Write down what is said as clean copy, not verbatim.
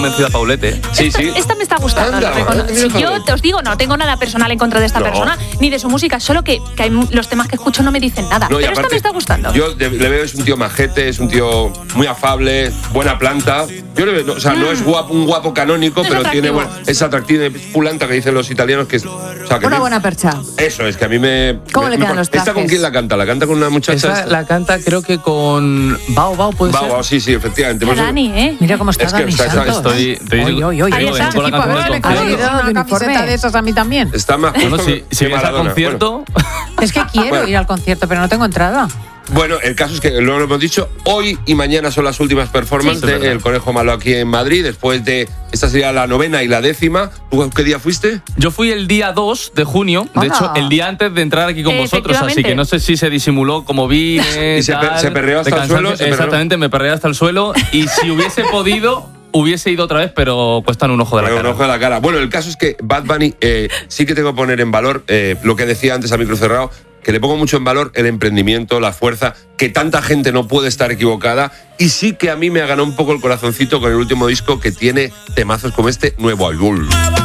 convencido a Paulette. Sí. Esta me está gustando. Anda, Si yo te os digo, no tengo nada personal en contra de esta persona, ni de su música, solo que hay los temas que escucho no me dicen nada. No, y pero aparte, esta me está gustando. Yo le veo, es un tío majete, es un tío muy afable, buena planta. Yo le veo, o sea, no es un guapo canónico, pero atractivo. es atractivo, es pulanta, que dicen los italianos, que es... O sea, que Una buena percha. Eso, es que a mí me... ¿Cómo le quedan los ¿Esta con trajes? quién la canta? ¿La canta con una muchacha? Esa la canta creo que con Bao, ¿puede ser? Bao, sí, efectivamente. Mira, Dani, ¿eh? Mira cómo está Es que Dani está- Santos. Estoy Ahí está. con la canción del Ha concierto. venido una camiseta de esas a mí también. Está más Bueno, justo si que vienes al Maradona. concierto, Es que quiero Bueno. ir al concierto, pero no tengo entrada. Bueno, el caso es que lo hemos dicho, hoy y mañana son las últimas performances Sí, es de verdad. El Conejo Malo aquí en Madrid, después de, esta sería la 9ª y la 10ª. ¿Tú qué día fuiste? yo fui el día 2 de junio, de Hola. hecho, el día antes de entrar aquí con vosotros, así Efectivamente. que no sé si se disimuló como vine. Y se perreó hasta de el suelo, cansancio. se perreó. Exactamente, me perreé hasta el suelo y si hubiese podido, hubiese ido otra vez, pero cuestan un ojo de la Un cara. ojo de la cara. Bueno, el caso es que Bad Bunny sí que tengo que poner en valor lo que decía antes a micro cerrado, que le pongo mucho en valor el emprendimiento, la fuerza, que tanta gente no puede estar equivocada, y sí que a mí me ha ganado un poco el corazoncito con el último disco, que tiene temazos como este Nuevo Album.